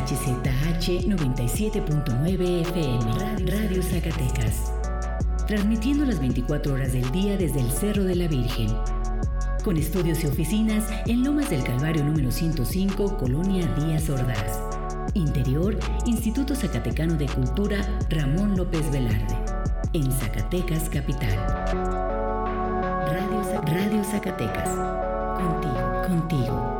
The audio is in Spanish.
XZH 97.9 FM, Radio Zacatecas. Transmitiendo las 24 horas del día desde el Cerro de la Virgen. Con estudios y oficinas en Lomas del Calvario número 105, Colonia Díaz Ordaz. Interior, Instituto Zacatecano de Cultura Ramón López Velarde. En Zacatecas, capital. Radio Zacatecas. Contigo.